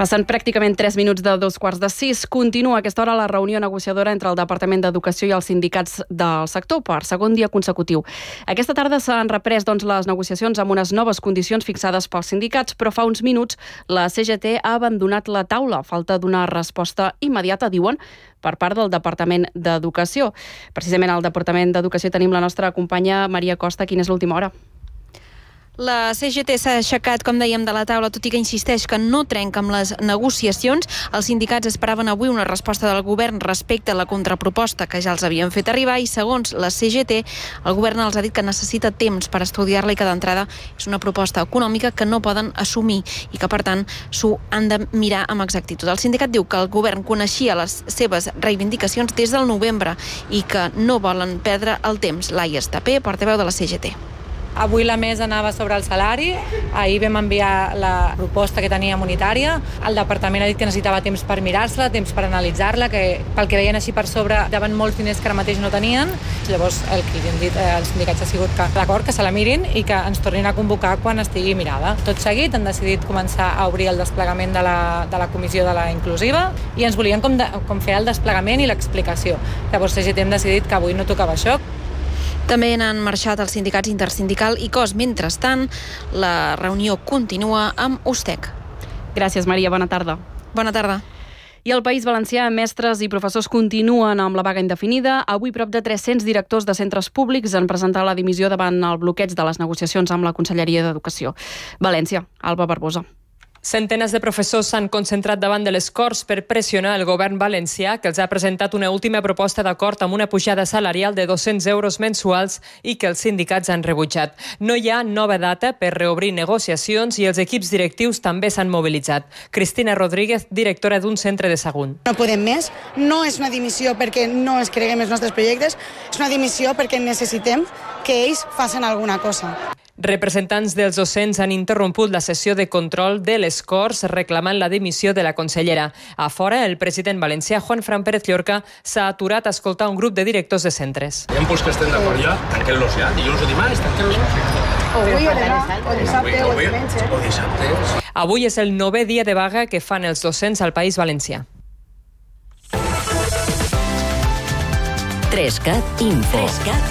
Passen pràcticament 3 minuts de 5:15. Continua a aquesta hora la reunió negociadora entre el Departament d'Educació i els sindicats del sector per segon dia consecutiu. Aquesta tarda s'han reprès les negociacions amb unes noves condicions fixades pels sindicats, però fa uns minuts la CGT ha abandonat la taula. Falta donar resposta immediata, diuen, per part del Departament d'Educació. Precisament al Departament d'Educació tenim la nostra companya Maria Costa. Quina és l'última hora? La CGT s'ha aixecat, com dèiem, de la taula, tot i que insisteix que no trenca amb les negociacions. Els sindicats esperaven avui una resposta del govern respecte a la contraproposta que ja els havien fet arribar i, segons la CGT, el govern els ha dit que necessita temps per estudiar-la i que d'entrada és una proposta econòmica que no poden assumir i que, per tant, s'ho han de mirar amb exactitud. El sindicat diu que el govern coneixia les seves reivindicacions des del novembre i que no volen perdre el temps. Laia Estapé, portaveu de la CGT. Avui la mesa anava sobre el salari, ahir vam enviar la proposta que teníem unitària, el departament ha dit que necessitava temps per mirar-se-la, temps per analitzar-la, que pel que veien així per sobre davant molts diners que ara mateix no tenien. Llavors el que han dit els sindicats ha sigut que d'acord, que se la mirin i que ens tornin a convocar quan estigui mirada. Tot seguit han decidit començar a obrir el desplegament de la comissió de la inclusiva i ens volien com fer el desplegament i l'explicació. Llavors CGT hem decidit que avui no tocava això. També n'han marxat els sindicats Intersindical i COS. Mentrestant, la reunió continua amb USTEC. Gràcies, Maria. Bona tarda. Bona tarda. I al País Valencià, mestres i professors continuen amb la vaga indefinida. Avui, prop de 300 directors de centres públics han presentat la dimissió davant el bloqueig de les negociacions amb la Conselleria d'Educació. València, Alba Barbosa. Centenes de professors s'han concentrat davant de les Corts per pressionar el govern valencià, que els ha presentat una última proposta d'acord amb una pujada salarial de 200 euros mensuals i que els sindicats han rebutjat. No hi ha nova data per reobrir negociacions i els equips directius també s'han mobilitzat. Cristina Rodríguez, directora d'un centre de Sagunt. No podem més. No és una dimissió perquè no es creguem els nostres projectes, és una dimissió perquè necessitem que ells facin alguna cosa. Representants dels docents han interromput la sessió de control de les Corts reclamant la dimissió de la consellera. A fora, el president valencià, Juan Fran Pérez Llorca, s'ha aturat a escoltar un grup de directors de centres. Hi ha que estem d'acord ja, tanquem-los ja, dilluns o dimarts, tanquem-los. O dissabte. Avui és el 9è dia de vaga que fan els docents al País Valencià. 3CAT Info.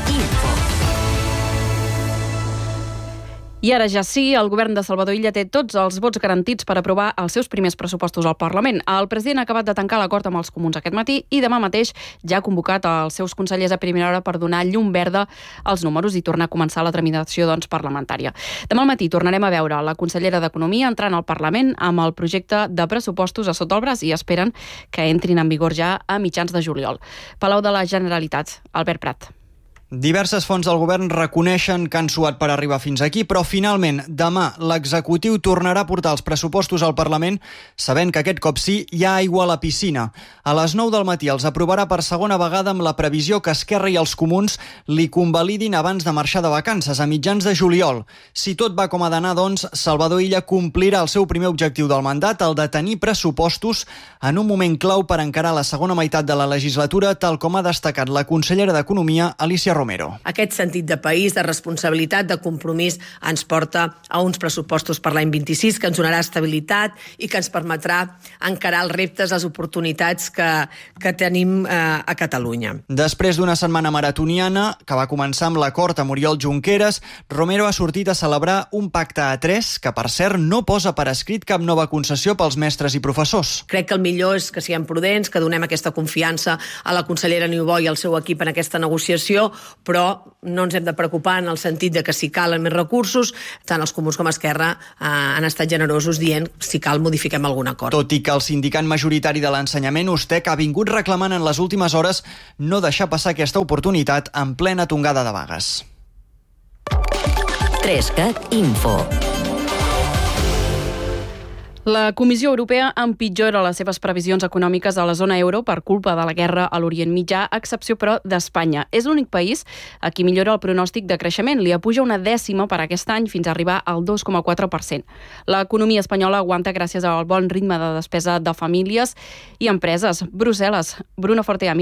I ara ja sí, el govern de Salvador Illa té tots els vots garantits per aprovar els seus primers pressupostos al Parlament. El president ha acabat de tancar l'acord amb els comuns aquest matí i demà mateix ja ha convocat els seus consellers a primera hora per donar llum verda als números i tornar a començar la tramitació parlamentària. Demà al matí tornarem a veure la consellera d'Economia entrant al Parlament amb el projecte de pressupostos a sota el braç i esperen que entrin en vigor ja a mitjans de juliol. Palau de la Generalitat, Albert Prat. Diverses fonts del govern reconeixen que han suat per arribar fins aquí, però finalment demà l'executiu tornarà a portar els pressupostos al Parlament sabent que aquest cop sí hi ha aigua a la piscina. A les 9 del matí els aprovarà per segona vegada amb la previsió que Esquerra i els comuns li convalidin abans de marxar de vacances, a mitjans de juliol. Si tot va com ha d'anar, doncs, Salvador Illa complirà el seu primer objectiu del mandat, el de tenir pressupostos en un moment clau per encarar la segona meitat de la legislatura, tal com ha destacat la consellera d'Economia, Alicia Romero. Aquest sentit de país, de responsabilitat, de compromís, ens porta a uns pressupostos per l'any 26 que ens donarà estabilitat i que ens permetrà encarar els reptes, les oportunitats que tenim a Catalunya. Després d'una setmana maratoniana que va començar amb l'acord amb Oriol Junqueras, Romero ha sortit a celebrar un pacte a 3 que, per cert, no posa per escrit cap nova concessió pels mestres i professors. Crec que el millor és que siguem prudents, que donem aquesta confiança a la consellera Niubó i al seu equip en aquesta negociació, però no ens hem de preocupar en el sentit de que si calen més recursos, tant els comuns com Esquerra han estat generosos dient si cal modifiquem algun acord. Tot i que el sindicat majoritari de l'ensenyament, USTEC, ha vingut reclamant en les últimes hores no deixar passar aquesta oportunitat en plena tongada de vagues. 3CAT Info. La Comissió Europea empitjora les seves previsions econòmiques a la zona euro per culpa de la guerra a l'Orient Mitjà, a excepció, però, d'Espanya. És l'únic país a qui millora el pronòstic de creixement. Li apuja una dècima per aquest any fins a arribar al 2,4%. L'economia espanyola aguanta gràcies al bon ritme de despesa de famílies i empreses. Brussel·les, Bruno Fortea, Mires.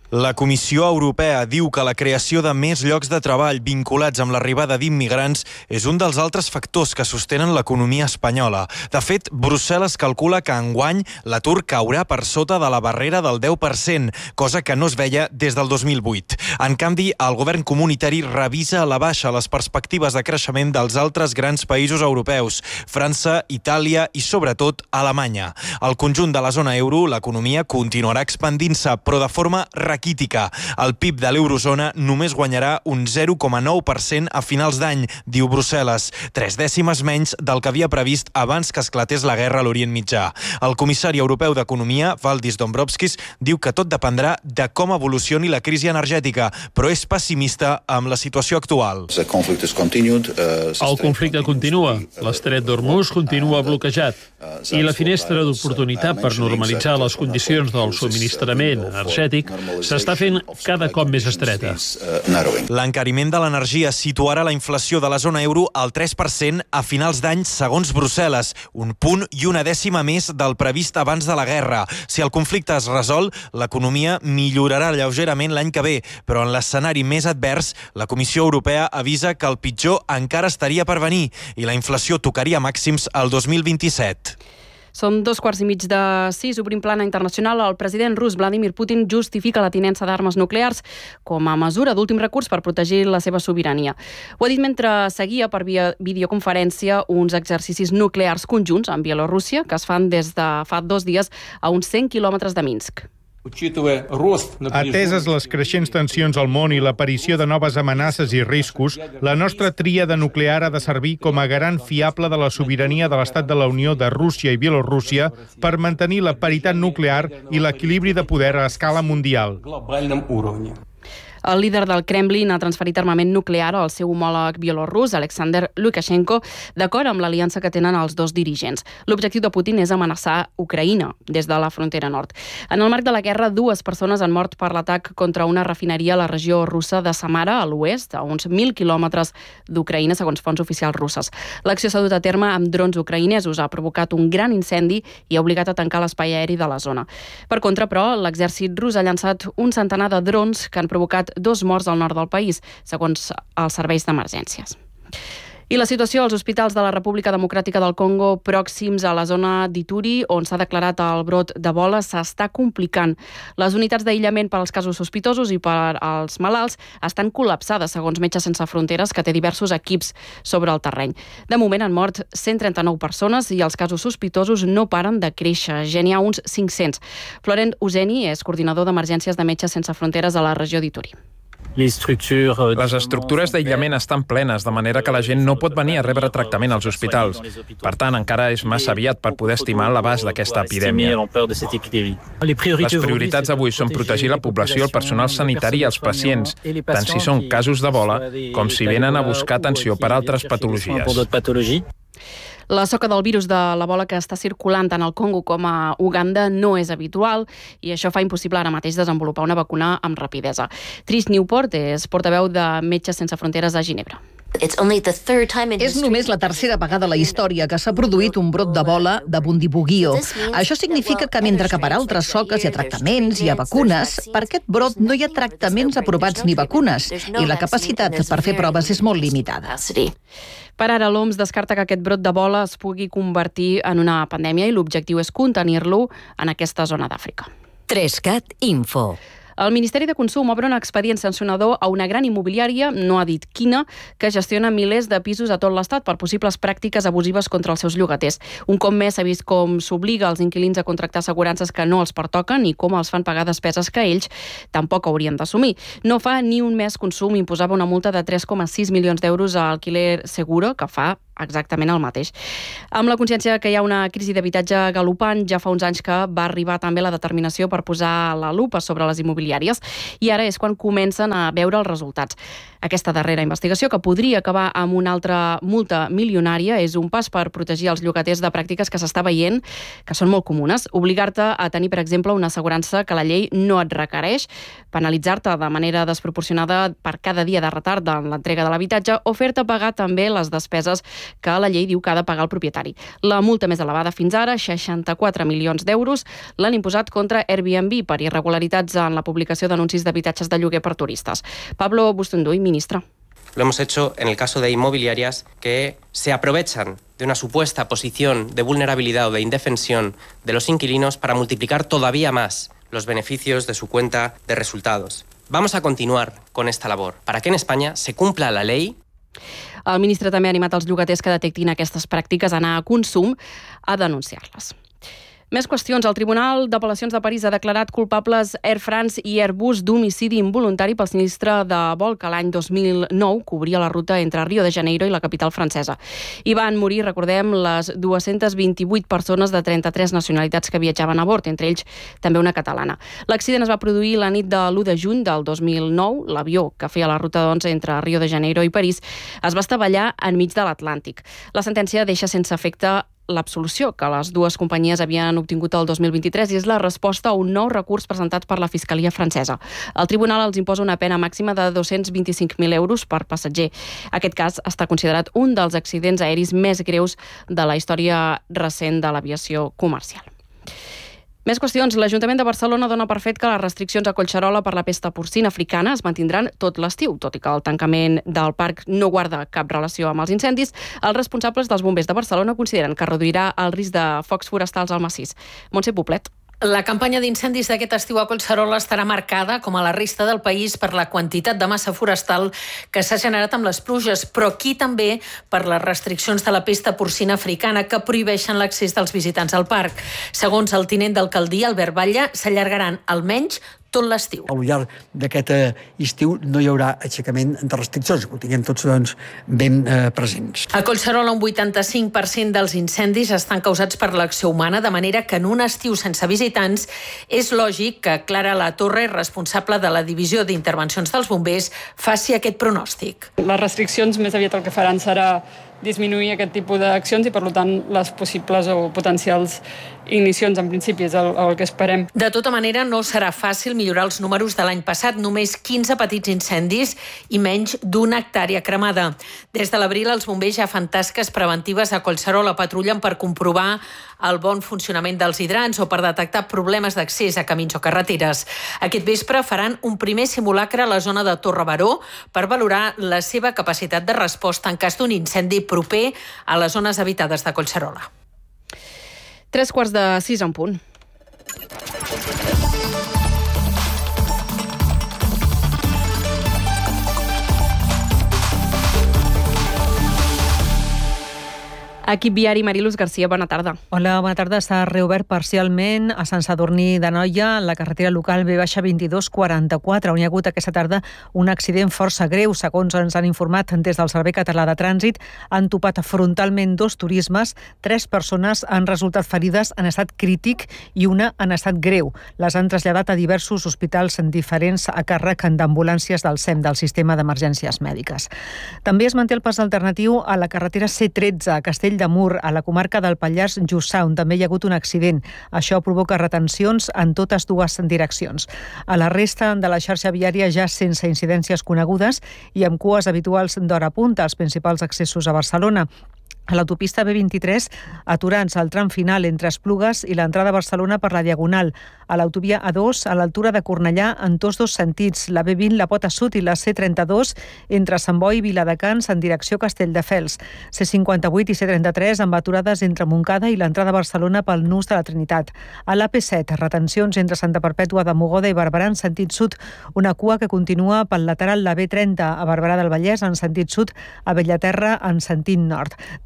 La Comissió Europea diu que la creació de més llocs de treball vinculats amb l'arribada d'immigrants és un dels altres factors que sostenen l'economia espanyola. De fet, Brussel·les calcula que enguany l'atur caurà per sota de la barrera del 10%, cosa que no es veia des del 2008. En canvi, el govern comunitari revisa a la baixa les perspectives de creixement dels altres grans països europeus, França, Itàlia i, sobretot, Alemanya. Al conjunt de la zona euro, l'economia continuarà expandint-se, però de forma raquítica. El PIB de l'eurozona només guanyarà un 0,9% a finals d'any, diu Brussel·les, 3 dècimes menys del que havia previst abans que esclatés la guerra a l'Orient Mitjà. El comissari europeu d'Economia, Valdis Dombrovskis, diu que tot dependrà de com evolucioni la crisi energètica, però és pessimista amb la situació actual. El conflicte continua, l'estret d'Hormuz continua bloquejat i la finestra d'oportunitat per normalitzar les condicions del subministrament energètic s'està fent cada cop més estreta. L'encariment de l'energia situarà la inflació de la zona euro al 3% a finals d'any segons Brussel·les, un punt i una dècima més del previst abans de la guerra. Si el conflicte es resol, l'economia millorarà lleugerament l'any que ve, però en l'escenari més advers, la Comissió Europea avisa que el pitjor encara estaria per venir i la inflació tocaria màxims el 2027. Són 5:15. Obrim plana internacional. El president rus Vladimir Putin justifica la tinença d'armes nuclears com a mesura d'últim recurs per protegir la seva sobirania. Ho ha dit mentre seguia per videoconferència uns exercicis nuclears conjunts amb Bielorússia que es fan des de fa 2 dies a uns 100 quilòmetres de Minsk. Ateses les creixents tensions al món i l'aparició de noves amenaces i riscos, la nostra tríada nuclear ha de servir com a garant fiable de la sobirania de l'Estat de la Unió de Rússia i Bielorússia per mantenir la paritat nuclear i l'equilibri de poder a escala mundial. El líder del Kremlin ha transferit armament nuclear al seu homòleg bielorrus, Alexander Lukashenko, d'acord amb l'aliança que tenen els dos dirigents. L'objectiu de Putin és amenaçar Ucraïna des de la frontera nord. En el marc de la guerra, 2 persones han mort per l'atac contra una refineria a la regió russa de Samara, a l'oest, a uns 1.000 quilòmetres d'Ucraïna, segons fonts oficials russes. L'acció s'ha dut a terme amb drons ucraïnesos, ha provocat un gran incendi i ha obligat a tancar l'espai aeri de la zona. Per contra, però, l'exèrcit rus ha llançat un centenar de drons que han provocat 2 morts al nord del país, segons els serveis d'emergències. I la situació als hospitals de la República Democràtica del Congo pròxims a la zona d'Ituri, on s'ha declarat el brot d'Ebola, s'està complicant. Les unitats d'aïllament per als casos sospitosos i per als malalts estan col·lapsades, segons Metges Sense Fronteres, que té diversos equips sobre el terreny. De moment han mort 139 persones i els casos sospitosos no paren de créixer. Ja n'hi ha uns 500. Florent Useni és coordinador d'emergències de Metges Sense Fronteres a la regió d'Ituri. Les estructures d'aïllament estan plenes, de manera que la gent no pot venir a rebre tractament als hospitals. Per tant, encara és massa aviat per poder estimar l'abast d'aquesta epidèmia. Les prioritats avui són protegir la població, el personal sanitari i els pacients, tant si són casos d'Ebola com si venen a buscar atenció per altres patologies. La soca del virus de l'Ebola que està circulant tant al Congo com a Uganda no és habitual i això fa impossible ara mateix desenvolupar una vacuna amb rapidesa. Trish Newport és portaveu de Metges Sense Fronteres a Ginebra. És només la tercera vegada a la història que s'ha produït un brot d'Ebola de Bundibugyo. Això significa que mentre que per altres soques hi ha tractaments, hi ha vacunes, per aquest brot no hi ha tractaments aprovats ni vacunes i la capacitat per fer proves és molt limitada. Per ara, l'OMS descarta que aquest brot d'Ebola es pugui convertir en una pandèmia i l'objectiu és contenir-lo en aquesta zona d'Àfrica. 3CAT Info. El Ministeri de Consum obre un expedient sancionador a una gran immobiliària, no ha dit quina, que gestiona milers de pisos a tot l'Estat per possibles pràctiques abusives contra els seus llogaters. Un cop més s'ha vist com s'obliga els inquilins a contractar assegurances que no els pertoquen i com els fan pagar despeses que ells tampoc haurien d'assumir. No fa ni un mes Consum imposava una multa de 3,6 milions d'euros a Alquiler Seguro, que fa exactament el mateix. Amb la consciència que hi ha una crisi d'habitatge galopant, ja fa uns anys que va arribar també la determinació per posar la lupa sobre les immobiliàries i ara és quan comencen a veure els resultats. Aquesta darrera investigació, que podria acabar amb una altra multa milionària, és un pas per protegir els llogaters de pràctiques que s'està veient, que són molt comunes. Obligar-te a tenir, per exemple, una assegurança que la llei no et requereix, penalitzar-te de manera desproporcionada per cada dia de retard en l'entrega de l'habitatge o fer-te pagar també les despeses que la llei diu que ha de pagar el propietari. La multa més elevada fins ara, 64 milions d'euros, l'han imposat contra Airbnb per irregularitats en la publicació d'anuncis d'habitatges de lloguer per turistes. Pablo Bustunduy, ministre. Lo hemos hecho en el caso de inmobiliarias que se aprovechan de una supuesta posición de vulnerabilidad o de indefensión de los inquilinos para multiplicar todavía más los beneficios de su cuenta de resultados. Vamos a continuar con esta labor para que en España se cumpla la ley. El ministre també ha animat els llogaters que detectin aquestes pràctiques a anar a Consum a denunciar-les. Més qüestions. El Tribunal d'Apel·lacions de París ha declarat culpables Air France i Airbus d'homicidi involuntari pel sinistre de vol que l'any 2009 cobria la ruta entre Rio de Janeiro i la capital francesa. Hi van morir, recordem, les 228 persones de 33 nacionalitats que viatjaven a bord, entre ells també una catalana. L'accident es va produir la nit de l'1 de juny del 2009. L'avió que feia la ruta entre Rio de Janeiro i París es va estavellar enmig de l'Atlàntic. La sentència deixa sense efecte l'absolució que les dues companyies havien obtingut el 2023 i és la resposta a un nou recurs presentat per la Fiscalia francesa. El tribunal els imposa una pena màxima de 225.000 euros per passatger. Aquest cas està considerat un dels accidents aeris més greus de la història recent de l'aviació comercial. Més qüestions. L'Ajuntament de Barcelona dona per fet que les restriccions a Collserola per la pesta porcina africana es mantindran tot l'estiu, tot i que el tancament del parc no guarda cap relació amb els incendis. Els responsables dels bombers de Barcelona consideren que reduirà el risc de focs forestals al massís. Montse Poblet. La campanya d'incendis d'aquest estiu a Collserola estarà marcada, com a la resta del país, per la quantitat de massa forestal que s'ha generat amb les pluges, però aquí també per les restriccions de la pesta porcina africana que prohibeixen l'accés dels visitants al parc. Segons el tinent d'alcaldia, Albert Batlle, s'allargaran almenys tot l'estiu. Al llarg d'aquest estiu no hi haurà aixecament de restriccions, que ho tinguem tots ben presents. A Collserola un 85% dels incendis estan causats per l'acció humana, de manera que en un estiu sense visitants és lògic que Clara La Torre, responsable de la divisió d'intervencions dels bombers, faci aquest pronòstic. Les restriccions més aviat el que faran serà disminuir aquest tipus d'accions i, per tant, les possibles o potencials ignicions, en principi, és el que esperem. De tota manera, no serà fàcil millorar els números de l'any passat. Només 15 petits incendis i menys d'1 hectàrea cremada. Des de l'abril, els bombers ja fan tasques preventives a Collserola. Patrullen per comprovar el bon funcionament dels hidrants o per detectar problemes d'accés a camins o carreteres. Aquest vespre faran un primer simulacre a la zona de Torre Baró per valorar la seva capacitat de resposta en cas d'un incendi proper a les zones habitades de Collserola. 5:45 en punt. Equip viari, Mariluz Garcia, bona tarda. Hola, bona tarda. S'ha reobert parcialment a Sant Sadurní d'Anoia, la carretera local B-2244, on hi ha hagut aquesta tarda un accident força greu. Segons ens han informat des del Servei Català de Trànsit, han topat frontalment 2 turismes, 3 persones han resultat ferides en estat crític i una en estat greu. Les han traslladat a diversos hospitals diferents a càrrec d'ambulàncies del SEM, del Sistema d'Emergències Mèdiques. També es manté el pas alternatiu a la carretera C13 a Castell de Mur, a la comarca del Pallars Jussà, on també hi ha hagut un accident. Això provoca retencions en totes dues direccions. A la resta de la xarxa viària ja sense incidències conegudes i amb cues habituals d'hora punta als principals accessos a Barcelona. A l'autopista B23, aturants al tram final entre Esplugues i l'entrada a Barcelona per la Diagonal. A l'autovia A2, a l'altura de Cornellà, en tots dos sentits. La B20, la Pota Sud, i la C32, entre Sant Boi i Viladecans, en direcció Castelldefels. C58 i C33, amb aturades entre Montcada i l'entrada a Barcelona pel Nus de la Trinitat. A l'AP7, retencions entre Santa Perpètua de Mogoda i Barberà en sentit sud. Una cua que continua pel lateral la B30 a Barberà del Vallès en sentit sud, a Bellaterra en sentit nord.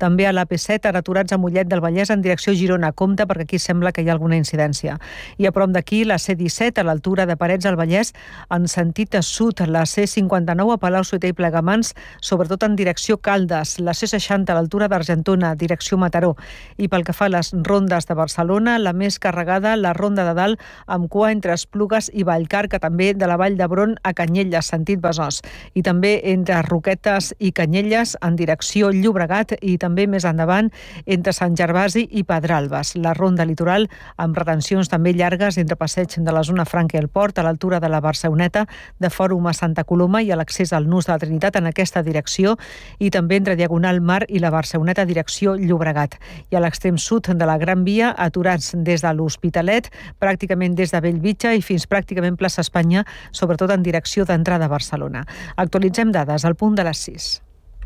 També a l'AP7, ara aturats a Mollet del Vallès en direcció Girona. Compte, perquè aquí sembla que hi ha alguna incidència. I a prop d'aquí, la C-17, a l'altura de Parets del Vallès, en sentit sud, la C-59 a Palau-solità i Plegamans, sobretot en direcció Caldes, la C-60 a l'altura d'Argentona, direcció Mataró. I pel que fa a les rondes de Barcelona, la més carregada, la Ronda de Dalt, amb cua entre Esplugues i Vallcarca, també de la Vall d'Hebron a Canyelles, sentit Besòs. I també entre Roquetes i Canyelles, en direcció Llobregat, i també més endavant entre Sant Gervasi i Pedralbes. La ronda litoral amb retencions també llargues entre Passeig de la Zona Franca i el Port, a l'altura de la Barceloneta, de Fòrum a Santa Coloma i a l'accés al Nus de la Trinitat en aquesta direcció, i també entre Diagonal Mar i la Barceloneta direcció Llobregat. I a l'extrem sud de la Gran Via, aturats des de l'Hospitalet, pràcticament des de Bellvitge i fins pràcticament plaça Espanya, sobretot en direcció d'entrada a Barcelona. Actualitzem dades al punt de les 6.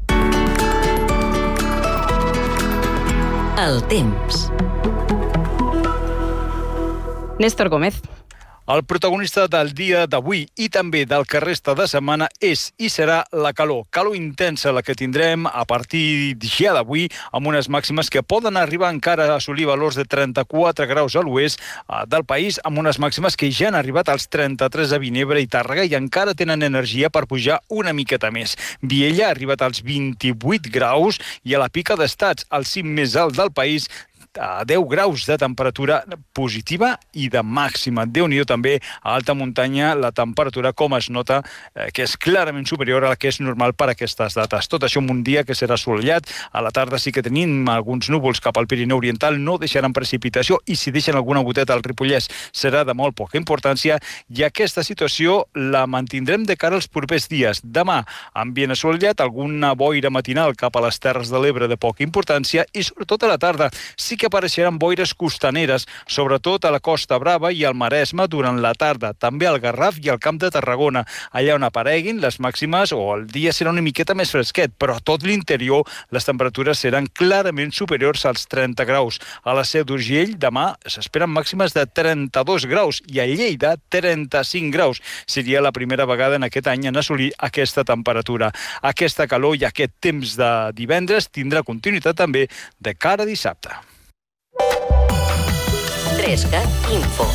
El temps. Néstor Gómez. El protagonista del dia d'avui i també del que resta de setmana és i serà la calor. Calor intensa la que tindrem a partir ja d'avui, amb unes màximes que poden arribar encara a assolir valors de 34 graus a l'oest del país, amb unes màximes que ja han arribat als 33 a Vinebre i Tàrrega i encara tenen energia per pujar una miqueta més. Viella ha arribat als 28 graus i a la Pica d'Estats, el cim més alt del país, a 10 graus de temperatura positiva i de màxima. Déu-n'hi-do també a alta muntanya la temperatura, com es nota, que és clarament superior a la que és normal per a aquestes dates. Tot això en un dia que serà assolellat. A la tarda sí que tenim alguns núvols cap al Pirineu Oriental, no deixaran precipitació i si deixen alguna goteta al Ripollès serà de molt poca importància i aquesta situació la mantindrem de cara als propers dies. Demà, ambient assolellat, alguna boira matinal cap a les Terres de l'Ebre de poca importància i sobretot a la tarda sí que apareixeran boires costaneres, sobretot a la Costa Brava i al Maresme durant la tarda, també al Garraf i al Camp de Tarragona. Allà on apareguin les màximes o el dia serà una miqueta més fresquet, però a tot l'interior les temperatures seran clarament superiors als 30 graus. A la Seu d'Urgell demà s'esperen màximes de 32 graus i a Lleida 35 graus. Seria la primera vegada en aquest any en assolir aquesta temperatura. Aquesta calor i aquest temps de divendres tindrà continuïtat també de cara a dissabte. 3CAT Info.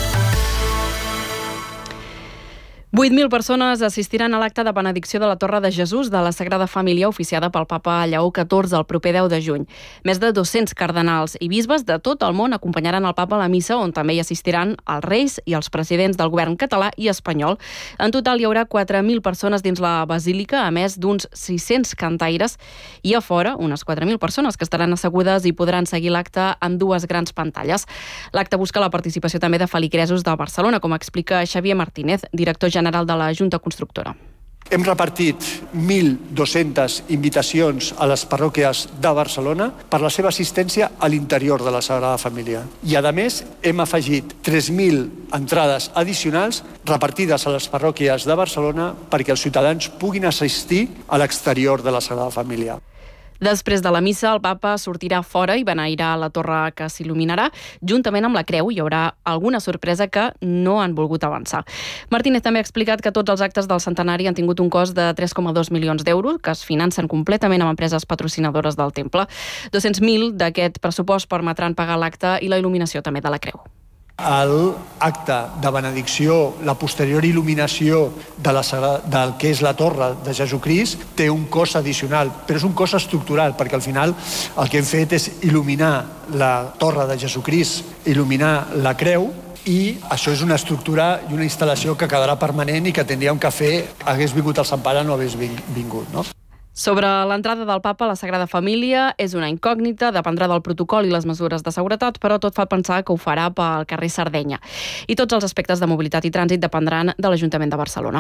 8.000 persones assistiran a l'acte de benedicció de la Torre de Jesús de la Sagrada Família oficiada pel papa Lleó XIV el proper 10 de juny. Més de 200 cardenals i bisbes de tot el món acompanyaran el papa a la missa, on també hi assistiran els reis i els presidents del govern català i espanyol. En total hi haurà 4.000 persones dins la basílica, a més d'uns 600 cantaires, i a fora unes 4.000 persones que estaran assegudes i podran seguir l'acte en dues grans pantalles. L'acte busca la participació també de feligresos de Barcelona, com explica Xavier Martínez, director general de la Junta Constructora. Hem repartit 1.200 invitacions a les parròquies de Barcelona per la seva assistència a l'interior de la Sagrada Família. I, a més, hem afegit 3.000 entrades addicionals repartides a les parròquies de Barcelona perquè els ciutadans puguin assistir a l'exterior de la Sagrada Família. Després de la missa, el papa sortirà fora i beneirà la torre que s'il·luminarà. Juntament amb la creu hi haurà alguna sorpresa que no han volgut avançar. Martínez també ha explicat que tots els actes del centenari han tingut un cost de 3,2 milions d'euros, que es financen completament amb empreses patrocinadores del temple. 200.000 d'aquest pressupost permetran pagar l'acte i la il·luminació també de la creu. L'acte de benedicció, la posterior il·luminació del que és la torre de Jesucrist té un cost addicional, però és un cost estructural, perquè al final el que hem fet és il·luminar la torre de Jesucrist, il·luminar la creu, i això és una estructura i una instal·lació que quedarà permanent i que tindríem que fer hagués vingut el Sant Pare no hagués vingut, no? Sobre l'entrada del papa a la Sagrada Família és una incògnita, dependrà del protocol i les mesures de seguretat, però tot fa pensar que ho farà pel carrer Sardenya. I tots els aspectes de mobilitat i trànsit dependran de l'Ajuntament de Barcelona.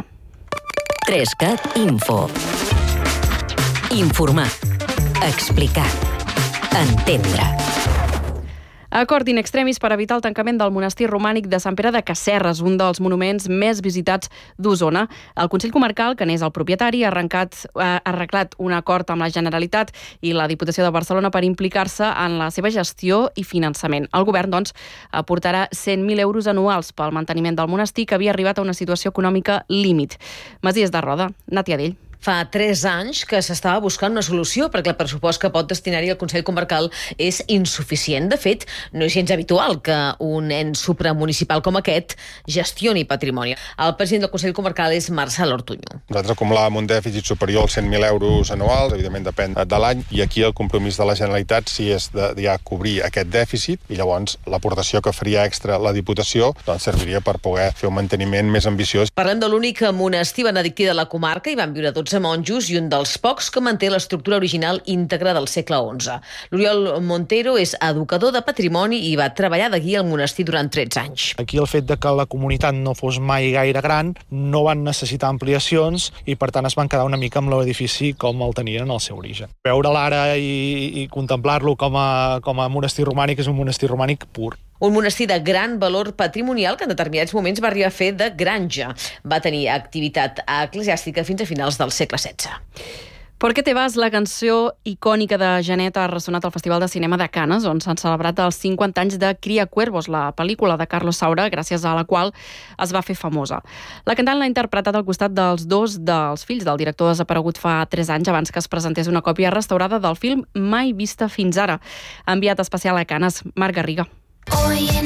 3CAT Info. Informar. Explicar. Entendre. Acord in extremis per evitar el tancament del monestir romànic de Sant Pere de Casserres, un dels monuments més visitats d'Osona. El Consell Comarcal, que n'és el propietari, ha arreglat un acord amb la Generalitat i la Diputació de Barcelona per implicar-se en la seva gestió i finançament. El govern, doncs, aportarà 100.000 euros anuals pel manteniment del monestir, que havia arribat a una situació econòmica límit. Masies de Roda, Nàtia Dell. Fa 3 anys que s'estava buscant una solució perquè el pressupost que pot destinar-hi el Consell Comarcal és insuficient. De fet, no és gens habitual que un ens supramunicipal com aquest gestioni patrimoni. El president del Consell Comarcal és Marçal Ortuño. Nosaltres acumulàvem un dèficit superior als 100.000 euros anuals, evidentment depèn de l'any, i aquí el compromís de la Generalitat sí és de ja cobrir aquest dèficit, i llavors l'aportació que faria extra la Diputació doncs serviria per poder fer un manteniment més ambiciós. Parlem de l'únic monestir benedictí de la comarca. Hi van viure 12 monjos i un dels pocs que manté l'estructura original íntegra del segle XI. L'Oriol Montero és educador de patrimoni i va treballar de guia al monestir durant 13 anys. Aquí el fet de que la comunitat no fos mai gaire gran, no van necessitar ampliacions i per tant es van quedar una mica amb l'edifici com el tenien en el seu origen. Veure'l ara i contemplar-lo com a monestir romànic és un monestir romànic pur. Un monestir de gran valor patrimonial que en determinats moments va arribar a fer de granja. Va tenir activitat eclesiàstica fins a finals del segle XVI. ¿Por qué te vas? La canció icònica de Genet ha ressonat al Festival de Cinema de Canes, on s'han celebrat els 50 anys de Cria Cuervos, la pel·lícula de Carlos Saura, gràcies a la qual es va fer famosa. La cantant l'ha interpretat al costat dels dos dels fills del director desaparegut fa 3 anys, abans que es presentés una còpia restaurada del film mai vista fins ara. Enviat especial a Canes, Marc Garriga.